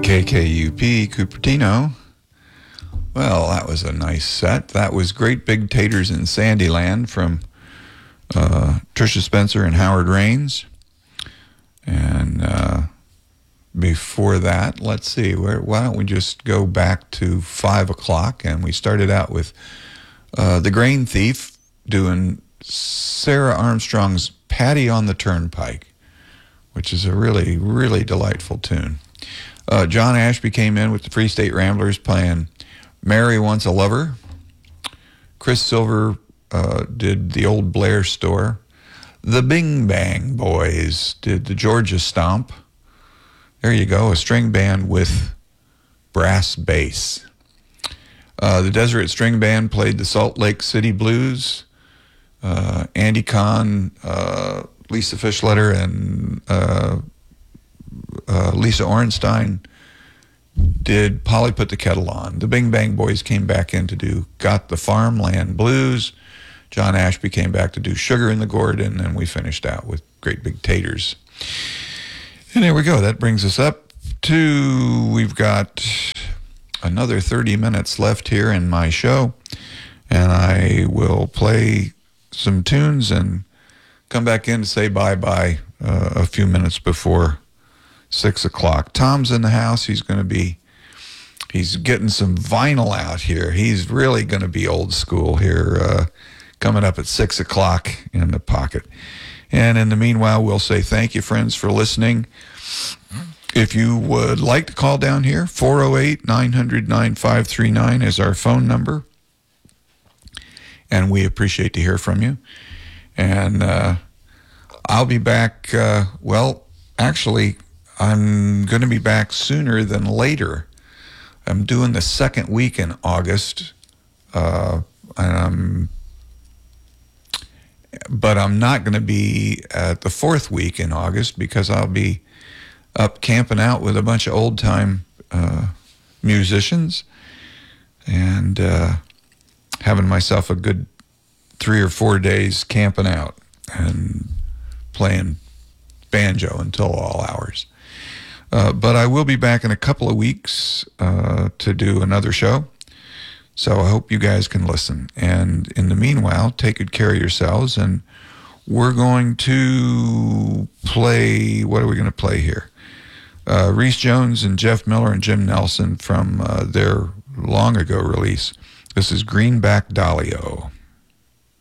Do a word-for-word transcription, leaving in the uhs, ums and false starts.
K K U P, Cupertino. Well, that was a nice set. That was Great Big Taters in Sandyland from uh, Tricia Spencer and Howard Raines. And uh, before that, let's see, where, why don't we just go back to five o'clock, and we started out with uh, The Grain Thief doing Sarah Armstrong's Patty on the Turnpike, which is a really, really delightful tune. Uh, John Ashby came in with the Free State Ramblers playing Mary Wants a Lover. Chris Silver uh, did The Old Blair Store. The Bing Bang Boys did the Georgia Stomp. There you go, a string band with brass bass. Uh, the Deseret String Band played the Salt Lake City Blues. Uh, Andy Kahn, uh, Lisa Fischletter, and uh, uh, Lisa Orenstein did Polly Put the Kettle On. The Bing Bang Boys came back in to do Got the Farmland Blues. John Ashby came back to do Sugar in the Gordon, and we finished out with Great Big Taters. And there we go. That brings us up to, we've got another thirty minutes left here in my show, and I will play some tunes and come back in to say bye-bye uh, a few minutes before six o'clock. Tom's in the house. He's going to be, he's getting some vinyl out here. He's really going to be old school here, uh, coming up at six o'clock in the pocket. And in the meanwhile, we'll say thank you, friends, for listening. If you would like to call down here, four oh eight, nine hundred, nine five three nine is our phone number. And we appreciate to hear from you. And uh, I'll be back, uh, well, actually, I'm going to be back sooner than later. I'm doing the second week in August, uh, and I'm, but I'm not going to be at the fourth week in August because I'll be up camping out with a bunch of old-time uh, musicians and uh, having myself a good three or four days camping out and playing banjo until all hours. Uh, but I will be back in a couple of weeks uh, to do another show. So I hope you guys can listen. And in the meanwhile, take good care of yourselves. And we're going to play, what are we going to play here? Uh, Reese Jones and Jeff Miller and Jim Nelson from uh, their long ago release. This is Greenback Dahlia.